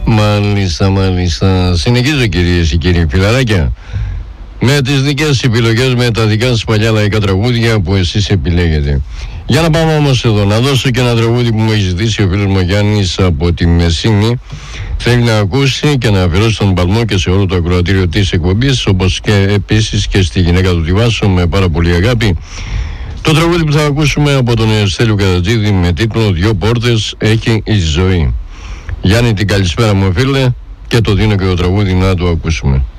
Μάλιστα. Συνεχίζω, κυρίες και κύριοι φιλαράκια, με τις δικές σας επιλογές, με τα δικά σας παλιά λαϊκά τραγούδια που εσείς επιλέγετε. Για να πάμε όμως εδώ, να δώσω και ένα τραγούδι που μου έχει ζητήσει ο φίλος μου Γιάννης από τη Μεσίνη. Θέλει να ακούσει και να αφιερώσει τον παλμό και σε όλο το ακροατήριο της εκπομπής, όπως και επίσης και στη γυναίκα του τη Βάσο, με πάρα πολύ αγάπη. Το τραγούδι που θα ακούσουμε από τον Στέλιο Κατατζίδη με τίτλο «Δυο πόρτες έχει η ζωή». Γιάννη, την καλησπέρα μου φίλε, και το δίνω και το τραγούδι να το ακούσουμε.